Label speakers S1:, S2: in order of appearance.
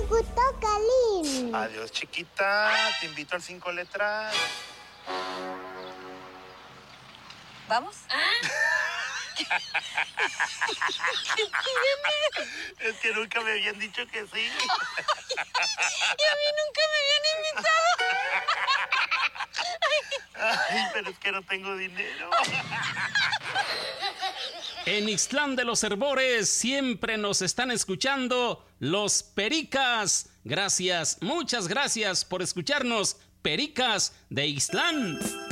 S1: gustó, Kalin.
S2: Adiós, chiquita. Te invito al 5 letras.
S3: ¿Vamos?
S4: ¿Qué tiene?
S2: Es que nunca me habían dicho que sí.
S4: Y a mí nunca me habían invitado.
S2: Ay, pero es que no tengo dinero.
S5: En Ixtlán de los Herbores siempre nos están escuchando los Pericas. Gracias, muchas gracias por escucharnos, Pericas de Ixtlán.